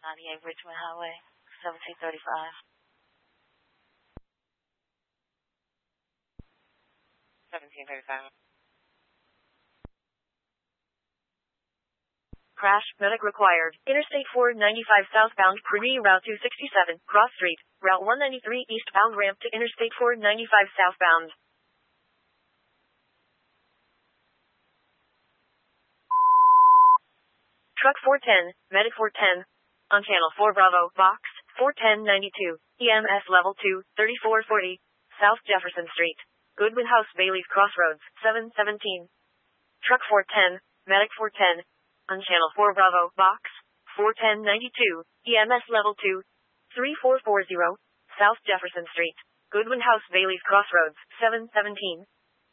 98 Richmond Highway, 1735. 1735. Crash, medic required. Interstate 495 southbound, Prairie Route 267, Cross Street, Route 193 eastbound ramp to Interstate 495 southbound. Truck 410, medic 410, on channel 4 Bravo, box 41092, EMS level 2, 3440, South Jefferson Street, Goodwin House Bailey's Crossroads, 717. Truck 410, medic 410, on channel 4 Bravo, box 41092, EMS level 2, 3440, South Jefferson Street, Goodwin House Bailey's Crossroads, 717.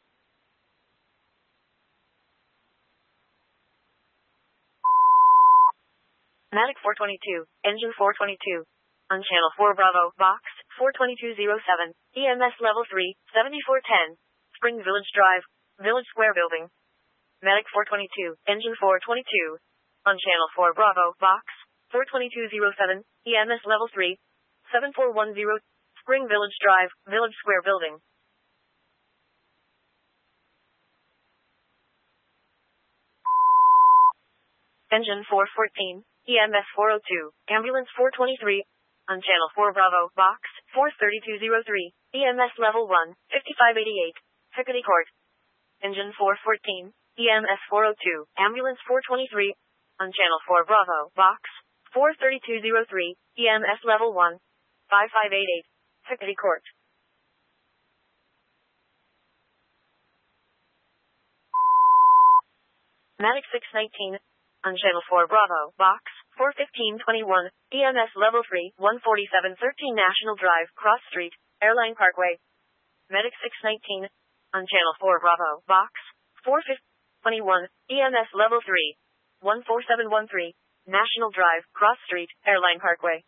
Medic 422, engine 422, on channel 4 Bravo, box 42207, EMS level 3, 7410, Spring Village Drive, Village Square Building. Medic 422, engine 422, on channel 4 Bravo, box 42207, EMS level 3, 7410, Spring Village Drive, Village Square Building. Engine 414, EMS 402, ambulance 423, on channel 4 Bravo, box 43203, EMS level 1, 5588, Hickory Court. Engine 414, EMS 402, ambulance 423, on channel 4 Bravo, box 43203, EMS level 1, 5588, Hickory Court. Medic 619, on channel 4 Bravo, box 41521, EMS level 3, 14713 National Drive, Cross Street, Airline Parkway. Medic 619, on channel 4 Bravo, box 41521, EMS level 3, 14713 National Drive, Cross Street, Airline Parkway.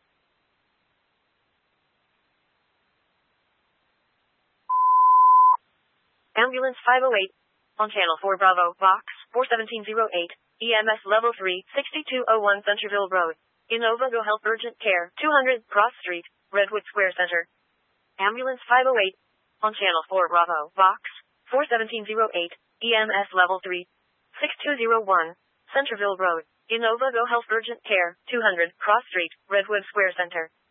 Ambulance 508, on channel 4 Bravo, box 41708, EMS level 3, 6201 Centerville Road, Innova Go Health Urgent Care, 200 Cross Street, Redwood Square Center. Ambulance 508, on channel 4 Bravo, box 41708, EMS level 3, 6201 Centerville Road, Innova Go Health Urgent Care, 200 Cross Street, Redwood Square Center.